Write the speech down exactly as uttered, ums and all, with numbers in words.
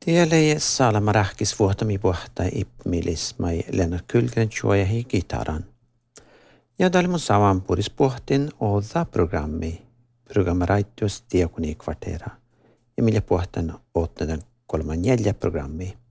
Tielle Salama rähkis vuohtami puhtai ipmilis mai Lennart Kullgren tjuojahi gitaran. Ja täällä mun saman puris puhtin oda programmi, programmaraittius diakoni kvartera. Ja millä puhtan ottadan kolman neljä programmi.